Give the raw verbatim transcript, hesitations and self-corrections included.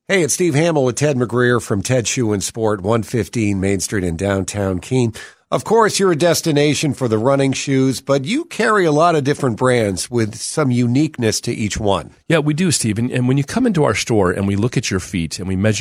Hey, it's Steve Hamill with Ted McGreer from Ted Shoe and Sport, one fifteen Main Street in downtown Keene. Of course, you're a destination for the running shoes, but you carry a lot of different brands with some uniqueness to each one. Yeah, we do, Steve. And, and when you come into our store and we look at your feet and we measure